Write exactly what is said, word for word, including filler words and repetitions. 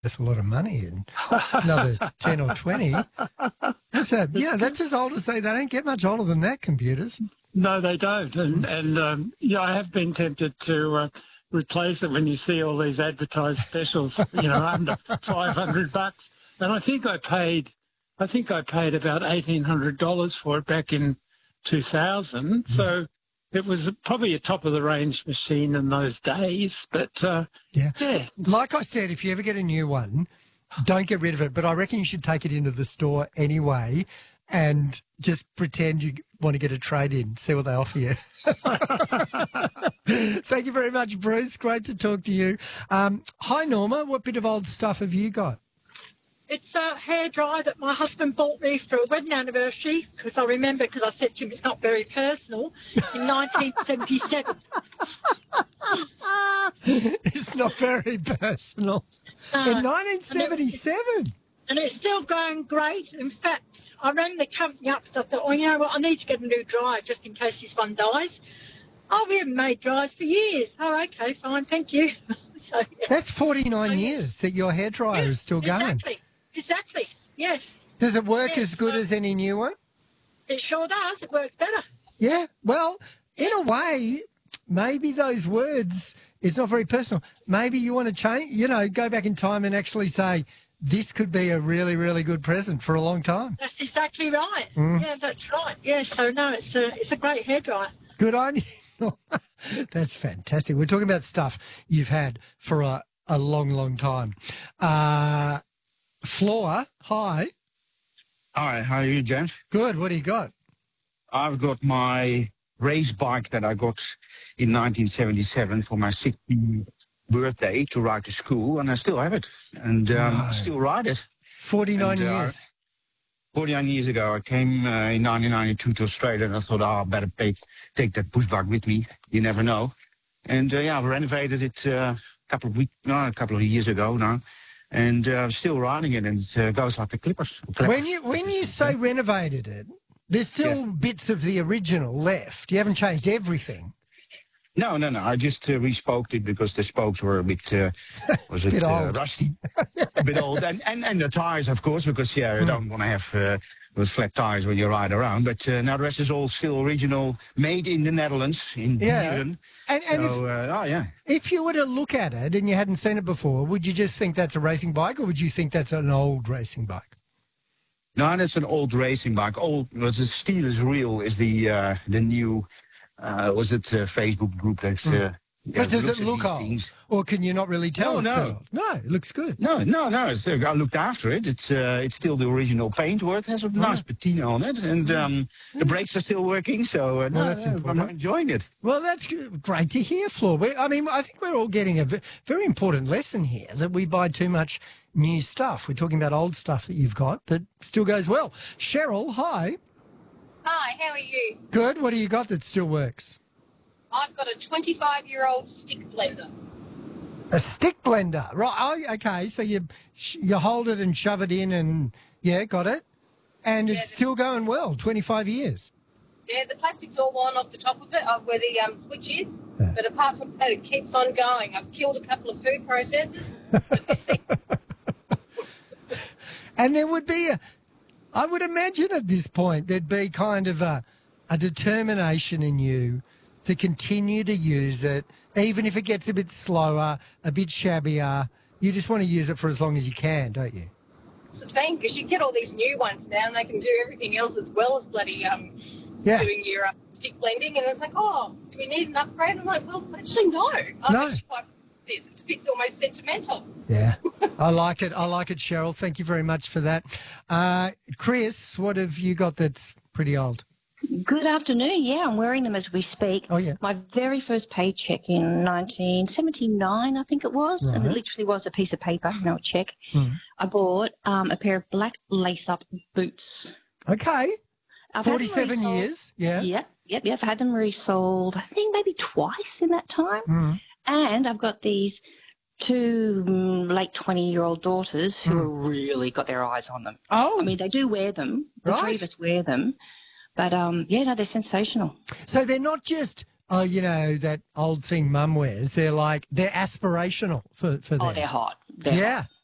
worth a lot of money and another ten or twenty. That's a, yeah, that's as old as they, they don't get much older than that, computers. No, they don't. And, and um, yeah, I have been tempted to uh, replace it when you see all these advertised specials, you know, under five hundred bucks. And I think I paid, I think I paid about eighteen hundred dollars for it back in two thousand. So it was probably a top-of-the-range machine in those days, but uh, yeah. yeah. Like I said, if you ever get a new one, don't get rid of it, but I reckon you should take it into the store anyway and just pretend you want to get a trade-in, see what they offer you. Thank you very much, Bruce. Great to talk to you. Um, hi, Norma. What bit of old stuff have you got? It's a hairdryer that my husband bought me for a wedding anniversary, because I remember, because I said to him it's not very personal, in nineteen seventy-seven. It's not very personal. No. In nineteen seventy-seven? And it's still going great. In fact, I rang the company up because I thought, oh, you know what, I need to get a new dryer just in case this one dies. Oh, we haven't made dryers for years. Oh, okay, fine, thank you. So, yeah. That's forty-nine so, years yes. that your hairdryer yes, is still going. Exactly, exactly, yes. Does it work yes, as good so, as any new one? It sure does. It works better. Yeah, well, in a way, maybe those words, it's not very personal. Maybe you want to change, you know, go back in time and actually say, this could be a really, really good present for a long time. That's exactly right. Mm. Yeah, that's right. Yeah, so no, it's a, it's a great hairdryer. Good on you. That's fantastic. We're talking about stuff you've had for a, a long, long time. Uh, Floor, hi. Hi, how are you, James? Good. What do you got? I've got my race bike that I got in nineteen seventy-seven for my sixteenth birthday to ride to school, and I still have it, and um, Right. still ride it. forty-nine And, uh, years. forty-nine years ago, I came uh, in nineteen ninety-two to Australia, and I thought, oh, I better take, take that push bike with me. You never know. And uh, yeah, I've renovated it uh, a couple of weeks, no, a couple of years ago now, and uh, still riding it, and it uh, goes like the clippers. When you when you say renovated it, there's still Yeah. bits of the original left. You haven't changed everything. No, no, no. I just uh, re-spoked it because the spokes were a bit, uh, was it Bit uh, old. rusty, a bit old, and, and and the tires, of course, because yeah, you don't want to have uh, those flat tires when you ride around. But uh, now the rest is all still original, made in the Netherlands, in Yeah. Dieren. And, and So, uh, oh yeah. if, if you were to look at it and you hadn't seen it before, would you just think that's a racing bike, or would you think that's an old racing bike? No, that's an old racing bike. Old, was the Steel is Real is the uh, the new. Uh, was it a Facebook group that's? Uh, yeah, But does looks it at look these old? things. Or can you not really tell No, it's no. old? No, it looks good. No, no, no. It's, uh, I looked after it. It's uh, it's still the original paintwork. It has a nice patina on it, and um, the brakes are still working. So uh, no, that's no, I'm important. enjoying it. Well, that's g- great to hear, Floor. We, I mean, I think we're all getting a v- very important lesson here, that we buy too much new stuff. We're talking about old stuff that you've got that still goes well. Cheryl, hi. Hi, how are you? Good. What do you got that still works? I've got a twenty-five-year-old stick blender. A stick blender. Right. Oh, okay. So you sh- you hold it and shove it in and, yeah, got it. And Yeah, it's the- still going well, twenty-five years. Yeah, the plastic's all worn off the top of it, uh, where the um, switch is. Yeah. But apart from that, it keeps on going. I've killed a couple of food processors. But this thing, And there would be a, I would imagine at this point, there'd be kind of a, a determination in you to continue to use it, even if it gets a bit slower, a bit shabbier. You just want to use it for as long as you can, don't you? it's a thing, because you get all these new ones now, and they can do everything else as well as bloody um, Yeah. doing your uh, stick blending. And it's like, oh, do we need an upgrade? I'm like, well, actually, no. I'm No. actually quite this. It's, it's almost sentimental. Yeah, I like it. I like it, Cheryl. Thank you very much for that. Uh, Chris, what have you got that's pretty old? Good afternoon. Yeah, I'm wearing them as we speak. Oh, yeah. My very first paycheck in nineteen seventy-nine, I think it was, and it Right. literally was a piece of paper, no check. Mm. I bought um, a pair of black lace-up boots. Okay, I've had them forty-seven resold- years. Yeah. Yep, yep, yep. I've had them resold, I think maybe twice in that time. Mm. And I've got these two mm, late twenty-year-old daughters who have really got their eyes on them. Oh, I mean, they do wear them. The three Right. of us wear them. But, um, yeah, no, they're sensational. so they're not just, oh, you know, that old thing Mum wears. They're like, they're aspirational for, for them. Oh, they're hot. They're Yeah.